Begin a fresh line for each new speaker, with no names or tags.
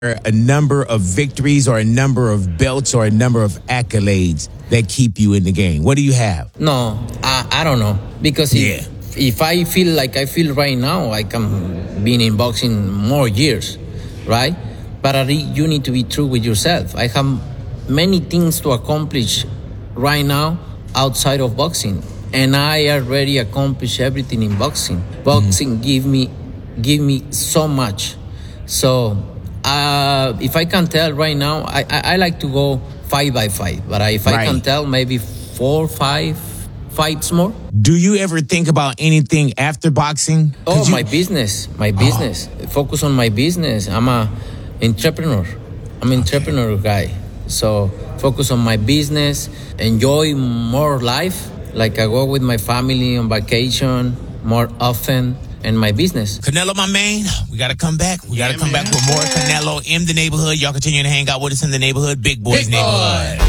a number of victories or a number of belts or a number of accolades that keep you in the game? What do you have?
No, I don't know. Because if I feel like I feel right now, I can be in boxing more years, right? But you need to be true with yourself. I have many things to accomplish right now outside of boxing. And I already accomplished everything in boxing. Boxing give me so much. So if I can tell right now, I like to go fight by fight. But if I can tell, maybe 4 or 5 fights more.
Do you ever think about anything after boxing?
My business. Focus on my business. I'm a entrepreneur. I'm an entrepreneur guy. So focus on my business, enjoy more life. Like I go with my family on vacation more often, and my business.
Canelo, my man, we got to come back. We got to come back with more Canelo in the neighborhood. Y'all continue to hang out with us in the neighborhood, Big Boys Neighborhood.